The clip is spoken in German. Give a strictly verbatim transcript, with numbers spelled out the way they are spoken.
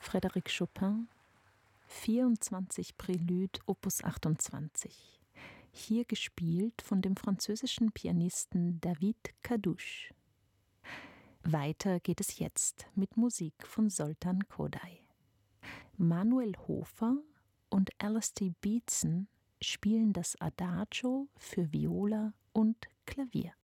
Frédéric Chopin, vierundzwanzig Prélude Opus achtundzwanzig. Hier gespielt von dem französischen Pianisten David Kadouche. Weiter geht es jetzt mit Musik von Zoltán Kodály. Manuel Hofer und Alastair Beatson spielen das Adagio für Viola und Klavier.